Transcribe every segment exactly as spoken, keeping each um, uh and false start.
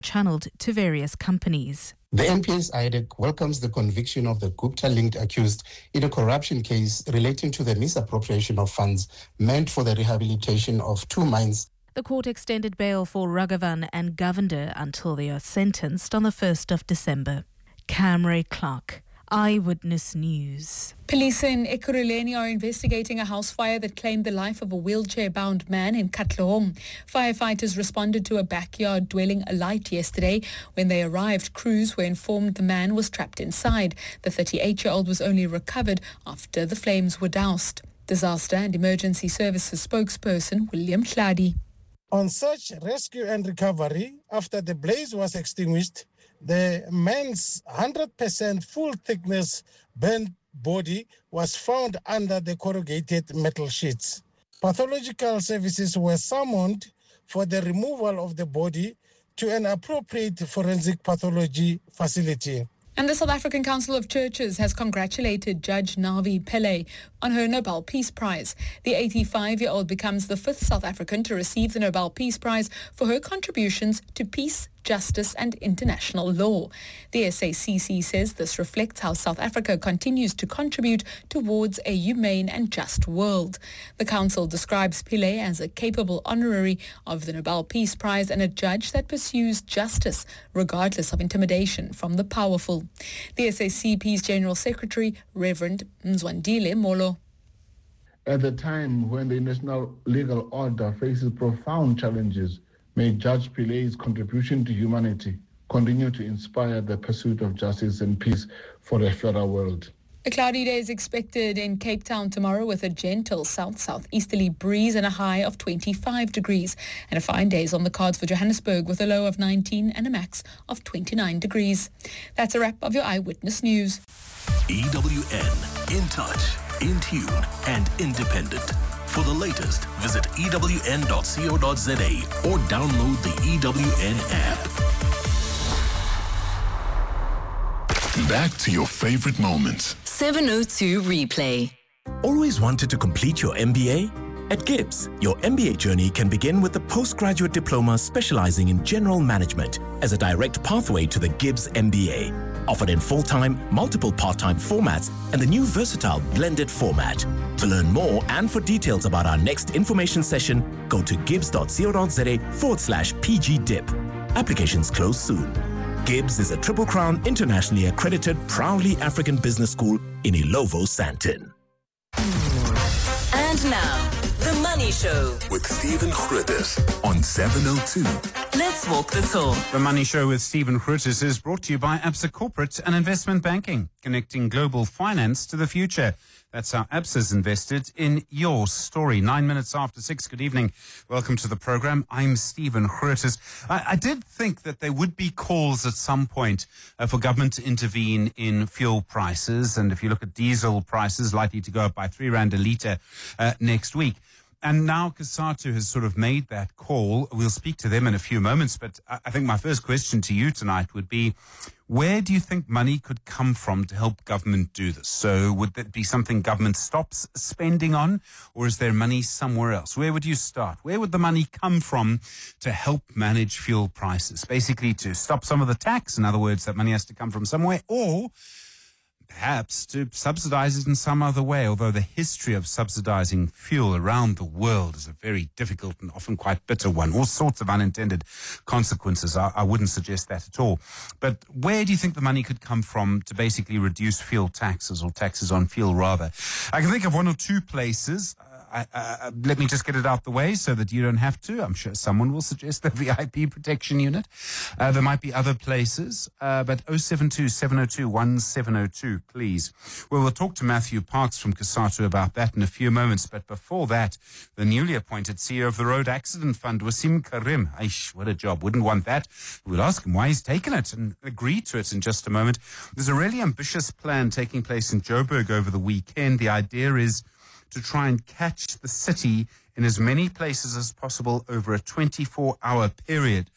channeled to various companies. The N P S I D E C welcomes the conviction of the Gupta-linked accused in a corruption case relating to the misappropriation of funds meant for the rehabilitation of two mines. The court extended bail for Raghavan and Govender until they are sentenced on the first of December. Camry Clark, Eyewitness News. Police in Ekurhuleni are investigating a house fire that claimed the life of a wheelchair-bound man in Katlehong. Firefighters responded to a backyard dwelling alight yesterday. When they arrived, crews were informed the man was trapped inside. The thirty-eight-year-old was only recovered after the flames were doused. Disaster and Emergency Services spokesperson William Hladi. On search, rescue and recovery, after the blaze was extinguished, the man's one hundred percent full thickness burnt body was found under the corrugated metal sheets. Pathological services were summoned for the removal of the body to an appropriate forensic pathology facility. And the South African Council of Churches has congratulated Judge Navi Pillay on her Nobel Peace Prize. The eighty-five-year-old becomes the fifth South African to receive the Nobel Peace Prize for her contributions to peace, justice and international law. The S A C C says this reflects how South Africa continues to contribute towards a humane and just world. The council describes Pillay as a capable honorary of the Nobel Peace Prize and a judge that pursues justice regardless of intimidation from the powerful. The S A C P's General Secretary, Reverend Mzwandile Molo. At the time when the international legal order faces profound challenges, may Judge Pillay's contribution to humanity continue to inspire the pursuit of justice and peace for a fairer world. A cloudy day is expected in Cape Town tomorrow with a gentle south-southeasterly breeze and a high of twenty-five degrees. And a fine day is on the cards for Johannesburg with a low of nineteen and a max of twenty-nine degrees. That's a wrap of your Eyewitness News. E W N, in touch, in tune and independent. For the latest, visit E W N dot co dot za or download the E W N app. Back to your favorite moments. seven oh two Replay. Always wanted to complete your M B A? At Gibbs, your M B A journey can begin with the postgraduate diploma specializing in general management as a direct pathway to the Gibbs M B A. Offered in full-time, multiple part-time formats and the new versatile blended format. To learn more and for details about our next information session, go to gibbs dot co dot za forward slash pgdip. Applications close soon. Gibbs is a Triple Crown internationally accredited, proudly African business school in Ilovo, Sandton. And now, The Money Show with Stephen Grootes on seven oh two. Let's walk the talk. The Money Show with Stephen Grootes is brought to you by Absa Corporate and Investment Banking, connecting global finance to the future. That's how Absa's invested in your story. Nine minutes after six. Good evening. Welcome to the program. I'm Stephen Grootes. I, I did think that there would be calls at some point uh, for government to intervene in fuel prices. And if you look at diesel prices, likely to go up by three rand a litre uh, next week. And now COSATU has sort of made that call. We'll speak to them in a few moments. But I think my first question to you tonight would be, where do you think money could come from to help government do this? So would that be something government stops spending on, or is there money somewhere else? Where would you start? Where would the money come from to help manage fuel prices? Basically to stop some of the tax. In other words, that money has to come from somewhere, or perhaps to subsidize it in some other way, although the history of subsidizing fuel around the world is a very difficult and often quite bitter one. All sorts of unintended consequences. I, I wouldn't suggest that at all. But where do you think the money could come from to basically reduce fuel taxes, or taxes on fuel rather? I can think of one or two places. I, uh, let me just get it out the way so that you don't have to. I'm sure someone will suggest the V I P protection unit. Uh, there might be other places, uh, but oh seven two, seven oh two, one seven oh two, please. Well, we'll talk to Matthew Parks from COSATU about that in a few moments. But before that, the newly appointed C E O of the Road Accident Fund, Wasim Karim. Aish, what a job. Wouldn't want that. We'll ask him why he's taken it and agree to it in just a moment. There's a really ambitious plan taking place in Joburg over the weekend. The idea is to try and catch the city in as many places as possible over a twenty-four hour period.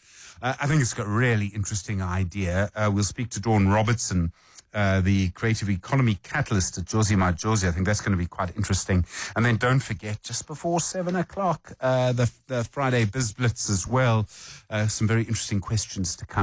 Uh, I think it's got a really interesting idea. Uh, we'll speak to Dawn Robertson, uh, the creative economy catalyst at Jozi Majozi. I think that's going to be quite interesting. And then don't forget, just before seven o'clock, uh, the, the Friday Biz Blitz as well. Uh, some very interesting questions to come.